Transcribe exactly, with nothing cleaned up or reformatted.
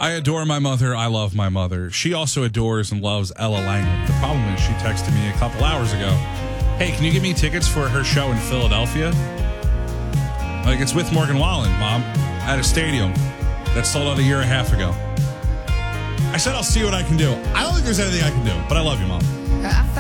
I adore my mother. I love my mother. She also adores and loves Ella Langley. The problem is she texted me a couple hours ago. Hey, can you give me tickets for her show in Philadelphia? Like, it's with Morgan Wallen, Mom, at a stadium that sold out a year and a half ago. I said I'll see what I can do. I don't think there's anything I can do, but I love you, Mom.